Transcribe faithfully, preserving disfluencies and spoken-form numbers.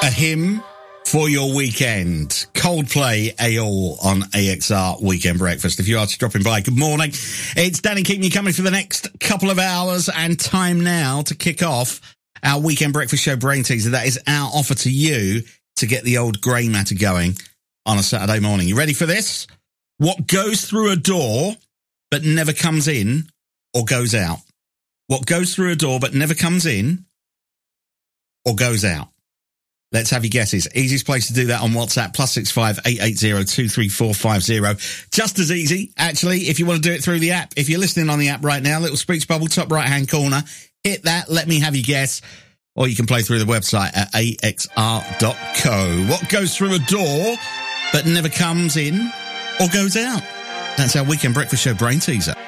A hymn for your weekend. Coldplay, Aol on A X R Weekend Breakfast. If you are dropping by, good morning. It's Danny keeping you coming for the next couple of hours, and time now to kick off our Weekend Breakfast Show Brain Teaser. That is our offer to you to get the old grey matter going on a Saturday morning. You ready for this? What goes through a door but never comes in or goes out? What goes through a door but never comes in or goes out? Let's have your guesses. Easiest place to do that on WhatsApp, plus six five eight eight zero two three four five zero. Just as easy, actually, if you want to do it through the app. If you're listening on the app right now, little speech bubble, top right-hand corner, hit that, let me have your guess. Or you can play through the website at A X R dot co. What goes through a door but never comes in or goes out? That's our Weekend Breakfast Show Brain Teaser.